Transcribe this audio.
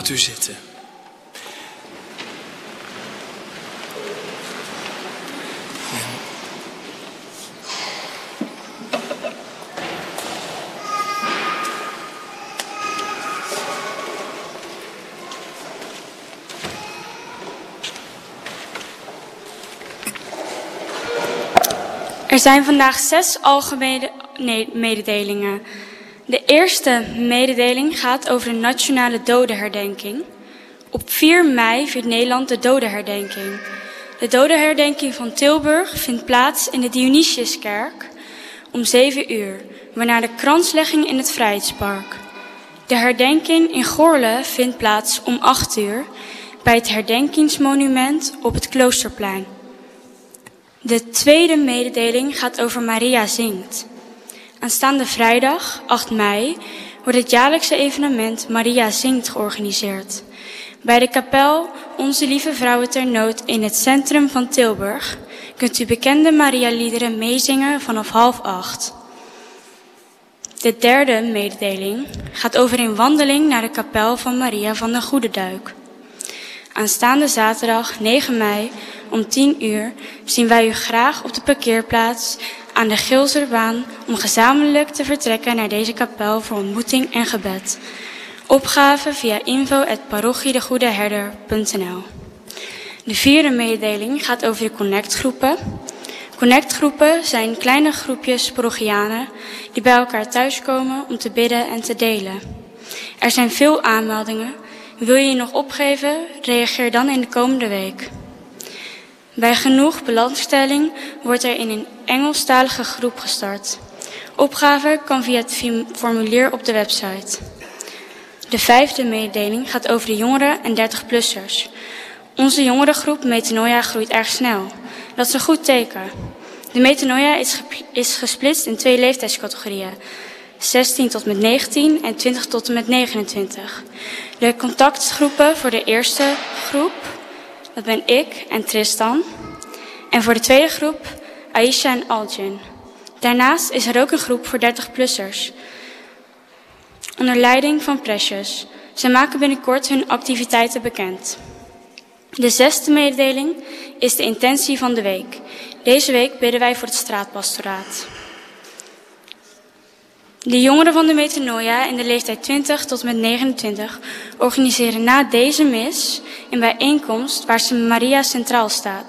Gaat u zitten. Er zijn vandaag 6 algemene mededelingen. De eerste mededeling gaat over de nationale dodenherdenking. Op 4 mei viert Nederland de dodenherdenking. De dodenherdenking van Tilburg vindt plaats in de Dionysiuskerk om 7 uur, waarna de kranslegging in het Vrijheidspark. De herdenking in Goorle vindt plaats om 8 uur bij het herdenkingsmonument op het Kloosterplein. De tweede mededeling gaat over Maria Zingt. Aanstaande vrijdag, 8 mei, wordt het jaarlijkse evenement Maria Zingt georganiseerd. Bij de kapel Onze Lieve Vrouwen ter Nood in het centrum van Tilburg kunt u bekende Maria-liederen meezingen vanaf 7:30. De derde mededeling gaat over een wandeling naar de kapel van Maria van de Goede Duik. Aanstaande zaterdag 9 mei om 10 uur zien wij u graag op de parkeerplaats aan de Gilzerbaan om gezamenlijk te vertrekken naar deze kapel voor ontmoeting en gebed. Opgave via info@parochiedegoedeherder.nl. De vierde mededeling gaat over de connectgroepen. Connectgroepen zijn kleine groepjes parochianen die bij elkaar thuiskomen om te bidden en te delen. Er zijn veel aanmeldingen. Wil je je nog opgeven? Reageer dan in de komende week. Bij genoeg belangstelling wordt er in een Engelstalige groep gestart. Opgave kan via het formulier op de website. De vijfde mededeling gaat over de jongeren en 30-plussers. Onze jongerengroep Metanoia groeit erg snel. Dat is een goed teken. De Metanoia is gesplitst in 2 leeftijdscategorieën. 16 tot met 19 en 20 tot en met 29. De contactgroepen voor de eerste groep, dat ben ik en Tristan. En voor de tweede groep, Aisha en Algin. Daarnaast is er ook een groep voor 30-plussers. Onder leiding van Precious. Zij maken binnenkort hun activiteiten bekend. De zesde mededeling is de intentie van de week. Deze week bidden wij voor het straatpastoraat. De jongeren van de Metanoia in de leeftijd 20 tot en met 29 organiseren na deze mis een bijeenkomst waar Maria centraal staat.